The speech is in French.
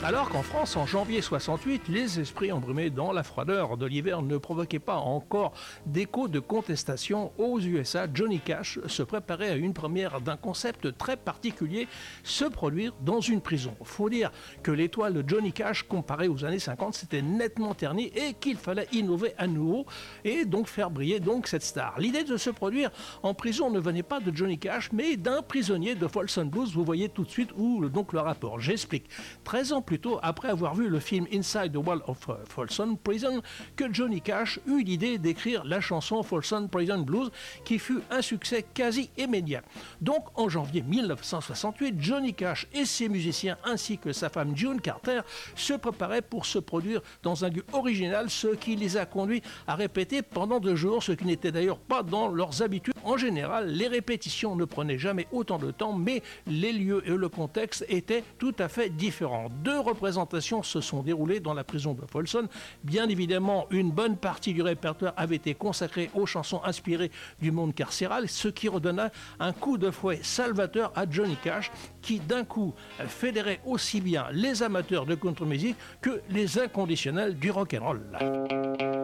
Alors qu'en France, en janvier 68, les esprits embrumés dans la froideur de l'hiver ne provoquaient pas encore d'écho de contestation aux USA, Johnny Cash se préparait à une première d'un concept très particulier, se produire dans une prison. Faut dire que l'étoile de Johnny Cash, comparée aux années 50, c'était nettement terni et qu'il fallait innover à nouveau et donc faire briller cette star. L'idée de se produire en prison ne venait pas de Johnny Cash, mais d'un prisonnier de Folsom Blues. Vous voyez tout de suite où donc le rapport. J'explique. 13 ans plus tôt, après avoir vu le film Inside the Wall of Folsom Prison, que Johnny Cash eut l'idée d'écrire la chanson Folsom Prison Blues, qui fut un succès quasi immédiat. Donc, en janvier 1968, Johnny Cash et ses musiciens, ainsi que sa femme June Carter, se préparaient pour se produire dans un lieu original, ce qui les a conduits à répéter pendant 2 jours, ce qui n'était d'ailleurs pas dans leurs habitudes. En général, les répétitions ne prenaient jamais autant de temps, mais les lieux et le contexte étaient tout à fait différents. 2 représentations se sont déroulées dans la prison de Folsom. Bien évidemment, une bonne partie du répertoire avait été consacrée aux chansons inspirées du monde carcéral, ce qui redonna un coup de fouet salvateur à Johnny Cash, qui d'un coup fédérait aussi bien les amateurs de country music que les inconditionnels du rock'n'roll.